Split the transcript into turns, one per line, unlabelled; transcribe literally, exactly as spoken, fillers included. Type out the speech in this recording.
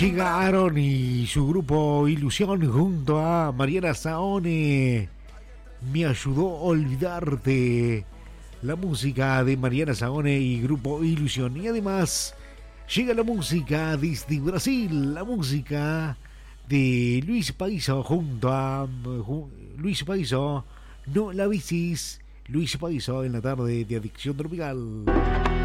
Llega Aaron y su grupo Ilusión junto a Mariana Saone. Me ayudó a olvidarte. La música de Mariana Saone y grupo Ilusión. Y además llega la música desde Brasil. La música de Luis Paiso junto a Luis Paiso. No la bicis. Luis Paiso en la tarde de Adicción Tropical.